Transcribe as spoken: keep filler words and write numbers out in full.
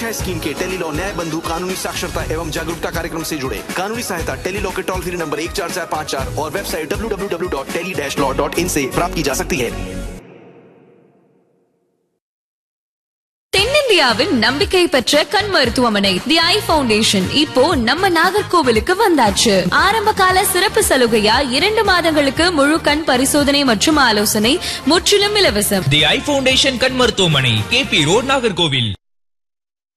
छह स्कीम के टेलीलॉ न्याय बंधु कानूनी साक्षरता एवं जागरूकता कार्यक्रम से जुड़े। कानूनी सहायता टेलीलॉ के टोल फ्री नंबर एक चार चार पाँच चार और website W W W dot tele dash law dot in से प्राप्त की जा सकती है। தென்னிந்தியாவின் நம்பிக்கை பெற்ற கண் மருத்துவமனை தி ஐ ஃபவுண்டேஷன் இப்போ நம்ம நாகர்கோவிலுக்கு வந்தாச்சு. ஆரம்ப கால சிறப்பு சலுகையா இரண்டு மாதங்களுக்கு முழு கண் பரிசோதனை மற்றும் ஆலோசனை முற்றிலும் இலவசம். தி ஐ ஃபவுண்டேஷன் கண் மருத்துவமனை, கே பி ரோட், நாகர்கோவில்.